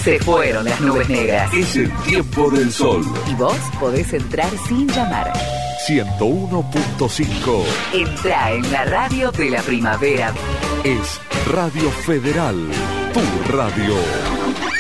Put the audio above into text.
Se fueron las nubes negras. Es el tiempo del sol. Y vos podés entrar sin llamar. 101.5. Entrá en la radio de la primavera. Es Radio Federal, tu radio.